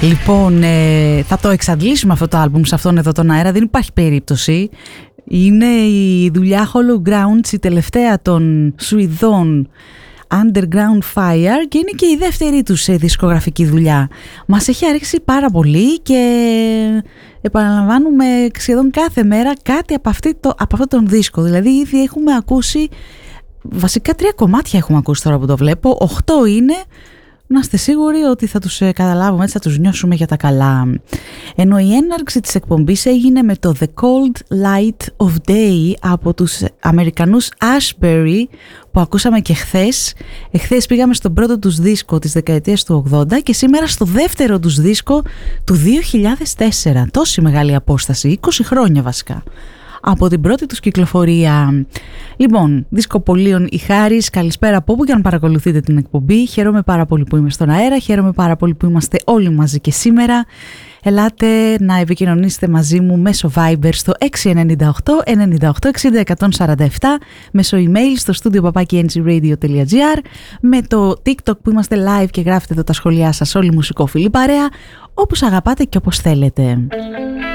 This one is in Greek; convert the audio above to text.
Λοιπόν, θα το εξαντλήσουμε αυτό το άλμπουμ σε αυτόν εδώ τον αέρα, δεν υπάρχει περίπτωση. Είναι η δουλειά Hollow Grounds, η τελευταία των Σουηδών Underground Fire, και είναι και η δεύτερη τους δισκογραφική δουλειά. Μας έχει αρέσει πάρα πολύ και επαναλαμβάνουμε σχεδόν κάθε μέρα κάτι από αυτόν τον δίσκο. Δηλαδή ήδη έχουμε ακούσει, βασικά 3 κομμάτια έχουμε ακούσει τώρα που το βλέπω, 8 είναι. Να είστε σίγουροι ότι θα τους καταλάβουμε, έτσι θα τους νιώσουμε για τα καλά. Ενώ η έναρξη της εκπομπής έγινε με το The Cold Light of Day από τους Αμερικανούς Ashberry, που ακούσαμε και χθες. Εχθές πήγαμε στον πρώτο τους δίσκο της δεκαετίας του 80 και σήμερα στο δεύτερο τους δίσκο του 2004. Τόση μεγάλη απόσταση, 20 χρόνια βασικά από την πρώτη τους κυκλοφορία. Λοιπόν, δισκοπολίων η Χάρης, καλησπέρα από όπου και αν παρακολουθείτε την εκπομπή. Χαίρομαι πάρα πολύ που είμαι στον αέρα, χαίρομαι πάρα πολύ που είμαστε όλοι μαζί και σήμερα. Ελάτε να επικοινωνήσετε μαζί μου μέσω Viber στο 698-98-60-147, μέσω email στο studio@ngradio.gr, με το TikTok που είμαστε live και γράφετε εδώ τα σχόλιά σας, όλη μουσικόφιλη παρέα, όπως αγαπάτε και όπως θέλετε.